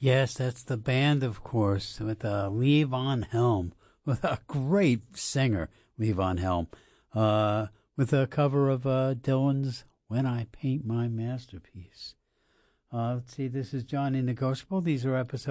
Yes, that's the band, of course, with Levon Helm, with a great singer, Levon Helm, with a cover of Dylan's "When I Paint My Masterpiece." Let's see, this is Johnny Negotiable. These are episodes